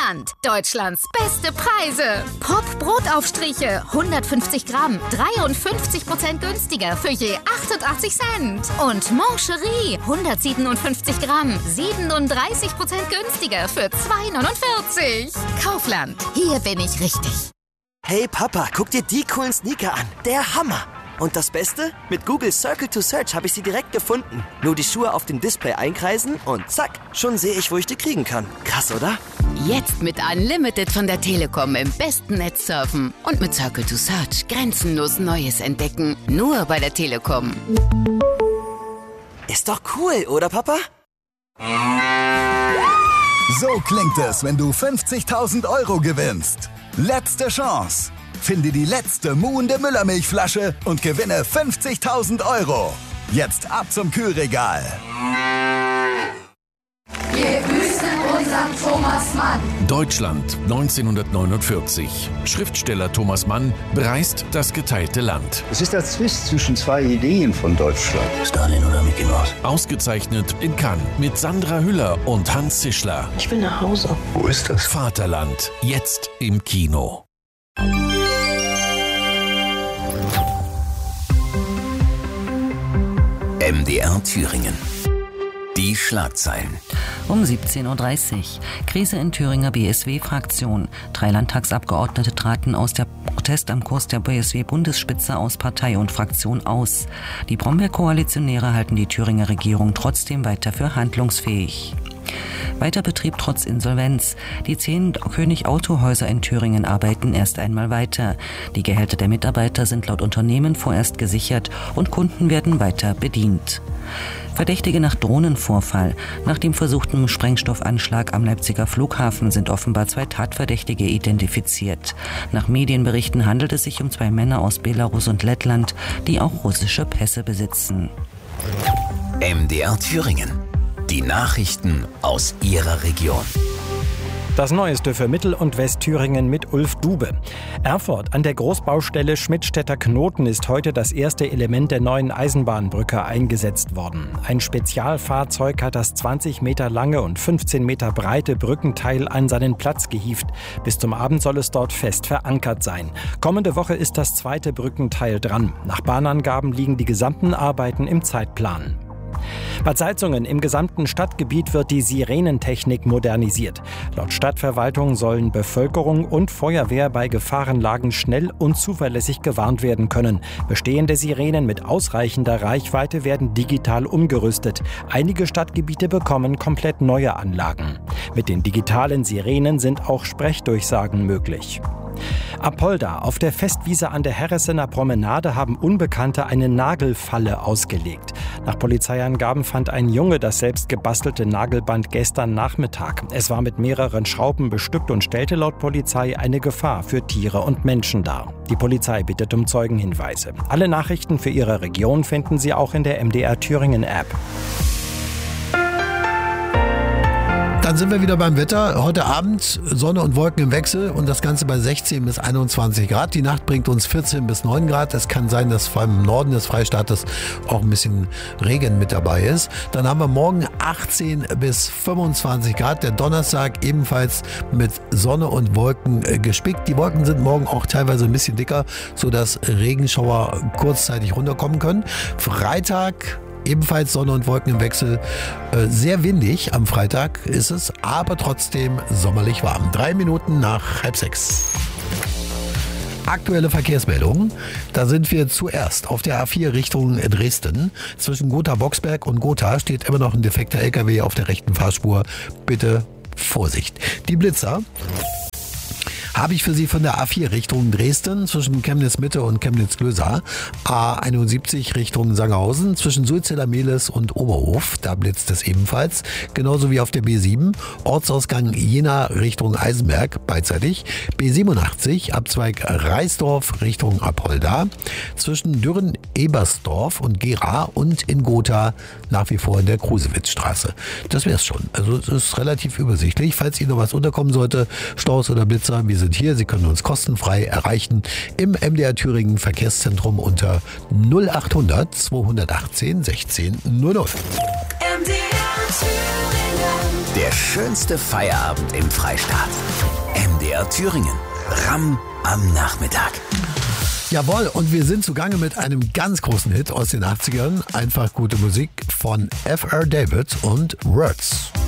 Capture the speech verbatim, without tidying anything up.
Kaufland. Deutschlands beste Preise. Pop-Brotaufstriche, hundertfünfzig Gramm, dreiundfünfzig Prozent günstiger für je achtundachtzig Cent. Und Moncherie, hundertsiebenundfünfzig Gramm, siebenunddreißig Prozent günstiger für zwei neunundvierzig. Kaufland, hier bin ich richtig. Hey Papa, guck dir die coolen Sneaker an. Der Hammer. Und das Beste? Mit Google Circle to Search habe ich sie direkt gefunden. Nur die Schuhe auf dem Display einkreisen und zack, schon sehe ich, wo ich die kriegen kann. Krass, oder? Jetzt mit Unlimited von der Telekom im besten Netz surfen. Und mit Circle to Search grenzenlos Neues entdecken. Nur bei der Telekom. Ist doch cool, oder Papa? So klingt es, wenn du fünfzigtausend Euro gewinnst. Letzte Chance. Finde die letzte muhende Müllermilchflasche und gewinne fünfzigtausend Euro. Jetzt ab zum Kühlregal. Wir grüßen unseren Thomas Mann. Deutschland neunzehnhundertneunundvierzig. Schriftsteller Thomas Mann bereist das geteilte Land. Es ist der Zwist zwischen zwei Ideen von Deutschland. Stalin oder Mickey Mouse? Ausgezeichnet in Cannes mit Sandra Hüller und Hans Zischler. Ich will nach Hause. Wo ist das? Vaterland, jetzt im Kino. M D R Thüringen. Die Schlagzeilen. Um siebzehn Uhr dreißig. Krise in Thüringer B S W-Fraktion. Drei Landtagsabgeordnete traten aus der Protest am Kurs der B S W-Bundesspitze aus Partei und Fraktion aus. Die Brombeer-Koalitionäre halten die Thüringer Regierung trotzdem weiter für handlungsfähig. Weiter Betrieb trotz Insolvenz. Die zehn König-Autohäuser in Thüringen arbeiten erst einmal weiter. Die Gehälter der Mitarbeiter sind laut Unternehmen vorerst gesichert und Kunden werden weiter bedient. Verdächtige nach Drohnenvorfall. Nach dem versuchten Sprengstoffanschlag am Leipziger Flughafen sind offenbar zwei Tatverdächtige identifiziert. Nach Medienberichten handelt es sich um zwei Männer aus Belarus und Lettland, die auch russische Pässe besitzen. M D R Thüringen. Die Nachrichten aus Ihrer Region. Das Neueste für Mittel- und Westthüringen mit Ulf Dube. Erfurt an der Großbaustelle Schmidtstädter Knoten ist heute das erste Element der neuen Eisenbahnbrücke eingesetzt worden. Ein Spezialfahrzeug hat das zwanzig Meter lange und fünfzehn Meter breite Brückenteil an seinen Platz gehievt. Bis zum Abend soll es dort fest verankert sein. Kommende Woche ist das zweite Brückenteil dran. Nach Bahnangaben liegen die gesamten Arbeiten im Zeitplan. Bad Salzungen im gesamten Stadtgebiet wird die Sirenentechnik modernisiert. Laut Stadtverwaltung sollen Bevölkerung und Feuerwehr bei Gefahrenlagen schnell und zuverlässig gewarnt werden können. Bestehende Sirenen mit ausreichender Reichweite werden digital umgerüstet. Einige Stadtgebiete bekommen komplett neue Anlagen. Mit den digitalen Sirenen sind auch Sprechdurchsagen möglich. Apolda. Auf der Festwiese an der Herressener Promenade haben Unbekannte eine Nagelfalle ausgelegt. Nach Polizeiangaben fand ein Junge das selbst gebastelte Nagelband gestern Nachmittag. Es war mit mehreren Schrauben bestückt und stellte laut Polizei eine Gefahr für Tiere und Menschen dar. Die Polizei bittet um Zeugenhinweise. Alle Nachrichten für Ihre Region finden Sie auch in der M D R Thüringen App. Dann sind wir wieder beim Wetter. Heute Abend Sonne und Wolken im Wechsel und das Ganze bei sechzehn bis einundzwanzig Grad. Die Nacht bringt uns vierzehn bis neun Grad. Es kann sein, dass vor allem im Norden des Freistaates auch ein bisschen Regen mit dabei ist. Dann haben wir morgen achtzehn bis fünfundzwanzig Grad. Der Donnerstag ebenfalls mit Sonne und Wolken gespickt. Die Wolken sind morgen auch teilweise ein bisschen dicker, sodass Regenschauer kurzzeitig runterkommen können. Freitag ebenfalls Sonne und Wolken im Wechsel. Äh, sehr windig am Freitag ist es, aber trotzdem sommerlich warm. Drei Minuten nach halb sechs. Aktuelle Verkehrsmeldungen. Da sind wir zuerst auf der A vier Richtung Dresden. Zwischen Gotha-Boxberg und Gotha steht immer noch ein defekter L K W auf der rechten Fahrspur. Bitte Vorsicht. Die Blitzer habe ich für Sie von der A vier Richtung Dresden zwischen Chemnitz-Mitte und Chemnitz-Glösa. A einundsiebzig Richtung Sangerhausen zwischen Sulzeller-Mehlis und Oberhof. Da blitzt es ebenfalls. Genauso wie auf der B sieben. Ortsausgang Jena Richtung Eisenberg beidseitig. B siebenundachtzig Abzweig Reisdorf Richtung Apolda. Zwischen Dürren-Ebersdorf und Gera und in Gotha nach wie vor in der Krusewitzstraße. Das wär's schon. Also es ist relativ übersichtlich. Falls Ihnen noch was unterkommen sollte, Staus oder Blitzer, wir sind hier. Sie können uns kostenfrei erreichen im M D R Thüringen Verkehrszentrum unter null achthundert zweihundertachtzehn sechzehn null null. M D R Thüringen. Der schönste Feierabend im Freistaat. M D R Thüringen. Ram am Nachmittag. Jawohl, und wir sind zugange mit einem ganz großen Hit aus den achtzigern. Einfach gute Musik von F R David und Words.